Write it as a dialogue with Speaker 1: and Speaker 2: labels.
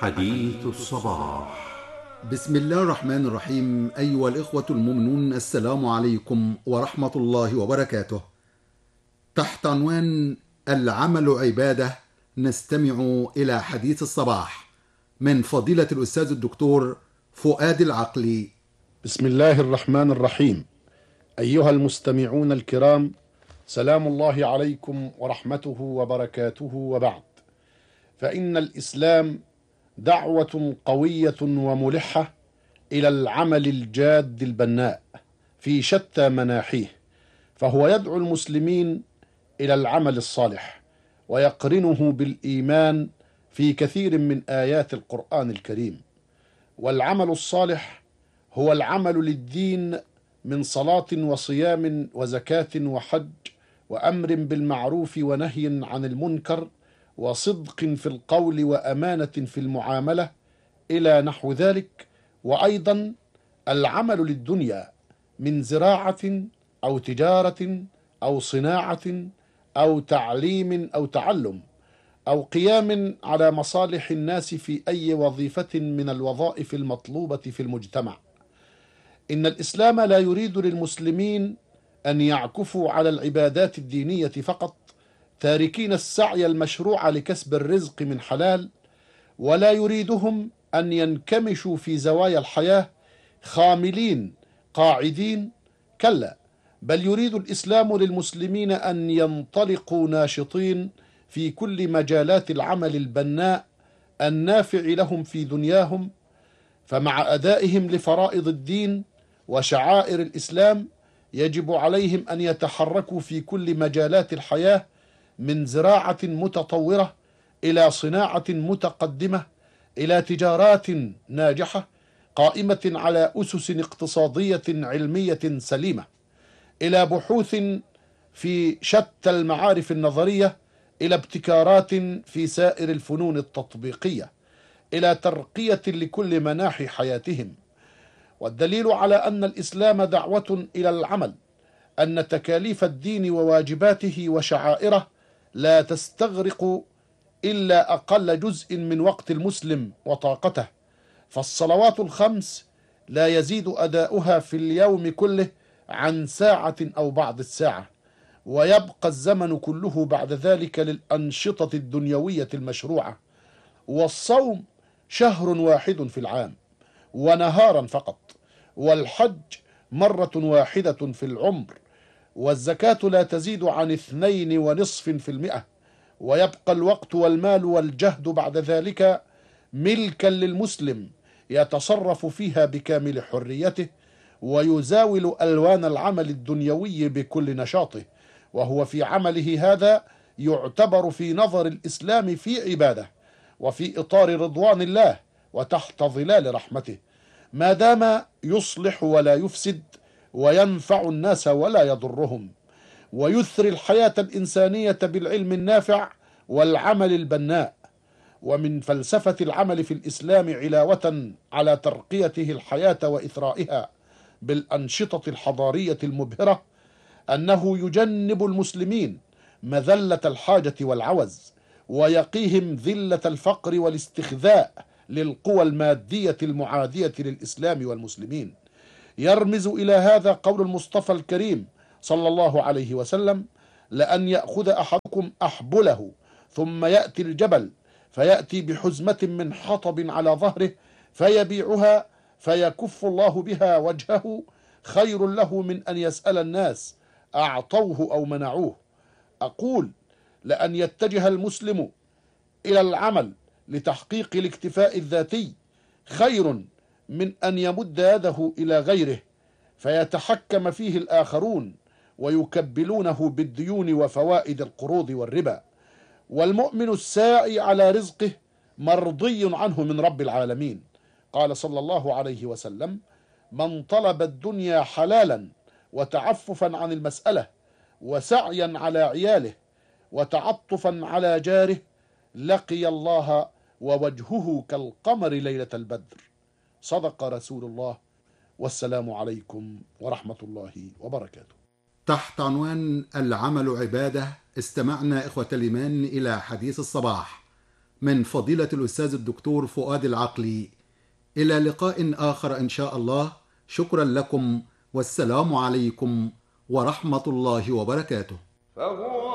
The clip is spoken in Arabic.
Speaker 1: حديث الصباح.
Speaker 2: بسم الله الرحمن الرحيم. أيها الإخوة المؤمنون، السلام عليكم ورحمة الله وبركاته. تحت عنوان العمل عبادة نستمع إلى حديث الصباح من فضيلة الأستاذ الدكتور فؤاد العقلي.
Speaker 3: بسم الله الرحمن الرحيم. أيها المستمعون الكرام، سلام الله عليكم ورحمته وبركاته، وبعد، فإن الإسلام دعوة قوية وملحة إلى العمل الجاد البناء في شتى مناحيه، فهو يدعو المسلمين إلى العمل الصالح ويقرنه بالإيمان في كثير من آيات القرآن الكريم. والعمل الصالح هو العمل للدين من صلاة وصيام وزكاة وحج وأمر بالمعروف ونهي عن المنكر وصدق في القول وأمانة في المعاملة إلى نحو ذلك. وأيضا العمل للدنيا من زراعة أو تجارة أو صناعة أو تعليم أو تعلم أو قيام على مصالح الناس في أي وظيفة من الوظائف المطلوبة في المجتمع. إن الإسلام لا يريد للمسلمين أن يعكفوا على العبادات الدينية فقط، تاركين السعي المشروع لكسب الرزق من حلال، ولا يريدهم أن ينكمشوا في زوايا الحياة خاملين قاعدين، كلا، بل يريد الإسلام للمسلمين أن ينطلقوا ناشطين في كل مجالات العمل البناء النافع لهم في دنياهم. فمع أدائهم لفرائض الدين وشعائر الإسلام يجب عليهم أن يتحركوا في كل مجالات الحياة، من زراعة متطورة إلى صناعة متقدمة إلى تجارات ناجحة قائمة على أسس اقتصادية علمية سليمة، إلى بحوث في شتى المعارف النظرية، إلى ابتكارات في سائر الفنون التطبيقية، إلى ترقية لكل مناحي حياتهم. والدليل على أن الإسلام دعوة إلى العمل أن تكاليف الدين وواجباته وشعائره لا تستغرق إلا أقل جزء من وقت المسلم وطاقته، فالصلوات الخمس لا يزيد أداؤها في اليوم كله عن ساعة أو بعض الساعة، ويبقى الزمن كله بعد ذلك للأنشطة الدنيوية المشروعة. والصوم شهر واحد في العام ونهارا فقط، والحج مرة واحدة في العمر، والزكاة لا تزيد عن 2.5%، ويبقى الوقت والمال والجهد بعد ذلك ملكا للمسلم يتصرف فيها بكامل حريته، ويزاول ألوان العمل الدنيوي بكل نشاطه، وهو في عمله هذا يعتبر في نظر الإسلام في عبادة، وفي إطار رضوان الله وتحت ظلال رحمته، ما دام يصلح ولا يفسد، وينفع الناس ولا يضرهم، ويثري الحياة الإنسانية بالعلم النافع والعمل البناء. ومن فلسفة العمل في الإسلام علاوة على ترقيته الحياة وإثرائها بالأنشطة الحضارية المبهرة، أنه يجنب المسلمين مذلة الحاجة والعوز، ويقيهم ذلة الفقر والاستخذاء للقوى المادية المعادية للإسلام والمسلمين. يرمز إلى هذا قول المصطفى الكريم صلى الله عليه وسلم: لأن يأخذ أحدكم أحبله ثم يأتي الجبل فيأتي بحزمة من حطب على ظهره فيبيعها فيكف الله بها وجهه خير له من أن يسأل الناس أعطوه أو منعوه. أقول: لأن يتجه المسلم إلى العمل لتحقيق الاكتفاء الذاتي خير من أن يمد يده إلى غيره فيتحكم فيه الآخرون ويكبلونه بالديون وفوائد القروض والربا. والمؤمن الساعي على رزقه مرضي عنه من رب العالمين. قال صلى الله عليه وسلم: من طلب الدنيا حلالا وتعففا عن المسألة وسعيا على عياله وتعطفا على جاره لقي الله ووجهه كالقمر ليلة البدر. صدق رسول الله، والسلام عليكم ورحمة الله وبركاته.
Speaker 2: تحت عنوان العمل عبادة استمعنا إخوة الإيمان إلى حديث الصباح من فضيلة الأستاذ الدكتور فؤاد العقلي. إلى لقاء آخر إن شاء الله. شكرا لكم، والسلام عليكم ورحمة الله وبركاته.